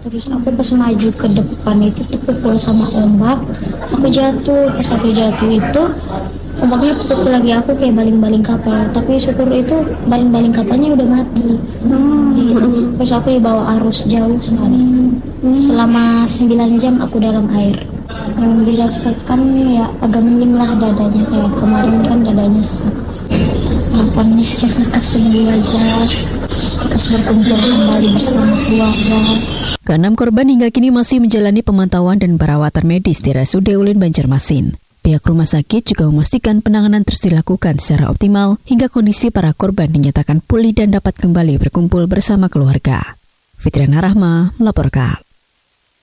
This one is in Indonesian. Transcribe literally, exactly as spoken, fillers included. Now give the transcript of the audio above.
Terus aku pas maju ke depan itu terpukul sama ombak, aku jatuh. Pas aku jatuh itu ombaknya pukul lagi aku kayak baling-baling kapal, tapi syukur itu baling-baling kapalnya udah mati. Hmm. Gitu. Terus aku dibawa arus jauh sekali. Hmm. Selama sembilan jam aku dalam air. Yang dirasakan ya agak mending lah dadanya, kayak kemarin kan dadanya sesak. Harapannya cuma kesembuh aja, terus berkumpul kembali bersama keluarga. Keenam korban hingga kini masih menjalani pemantauan dan perawatan medis di R S U D Ulin Banjarmasin. Pihak rumah sakit juga memastikan penanganan terus dilakukan secara optimal hingga kondisi para korban dinyatakan pulih dan dapat kembali berkumpul bersama keluarga. Fitriana Rahma melaporkan.